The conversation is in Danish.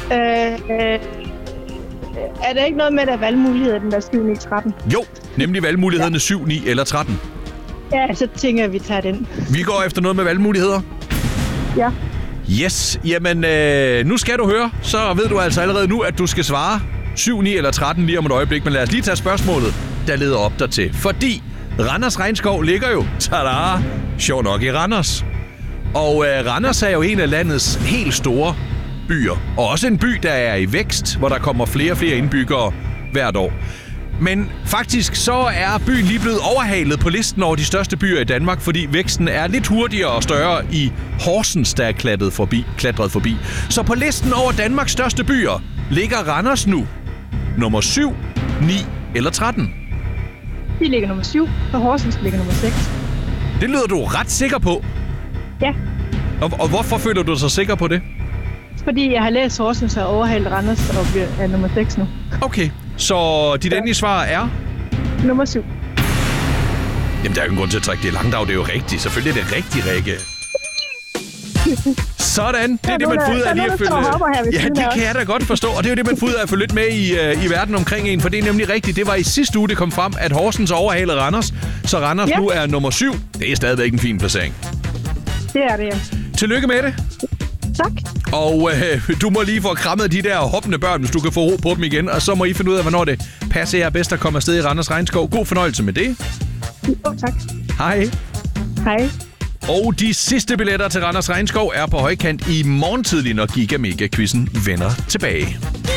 Er der ikke noget med, at der er valgmuligheder, den der 7, 9, 13? Jo, nemlig valgmulighederne 7, 9 eller 13. Ja, så tænker jeg, at vi tager den. Vi går efter noget med valgmuligheder. Ja. Yes, jamen nu skal du høre, så ved du altså allerede nu, at du skal svare 7, 9 eller 13 lige om et øjeblik. Men lad os lige tage spørgsmålet, der leder op dertil. Fordi Randers Regnskov ligger jo, tada, sjovt nok i Randers. Og Randers er jo en af landets helt store byer. Og også en by, der er i vækst, hvor der kommer flere og flere indbyggere hvert år. Men faktisk så er byen lige blevet overhalet på listen over de største byer i Danmark, fordi væksten er lidt hurtigere og større i Horsens, der er klatret forbi. Så på listen over Danmarks største byer ligger Randers nu nummer 7, 9 eller 13. De ligger nummer 7, og Horsens ligger nummer 6. Det lyder du ret sikker på. Ja. Og hvorfor føler du dig så sikker på det? Fordi jeg har læst Horsens og overhalet Randers og er nummer 6 nu. Okay, så dit endelige svar er? Nummer 7. Jamen, der er jo ingen grund til at trække det i langdrag. Det er jo rigtigt. Selvfølgelig er det rigtigt, Rikke. Sådan. Det er det, man får ud af lige at følge... Ja, det kan jeg da godt forstå. Og det er jo det, man får ud af at følge lidt med i verden omkring en. For det er nemlig rigtigt. Det var i sidste uge, det kom frem, at Horsens overhalede Randers. Så Randers nu er nummer 7. Det er stadigvæk en fin placering. Det er det, ja. Tillykke med det. Tak. Og du må lige få krammet de der hoppende børn, hvis du kan få ro på dem igen. Og så må I finde ud af, hvornår det passer jer bedst at komme afsted i Randers Regnskov. God fornøjelse med det. Tak. Hej. Hej. Og de sidste billetter til Randers Regnskov er på højkant i morgen tidlig, når Giga Mega Quizzen vender tilbage.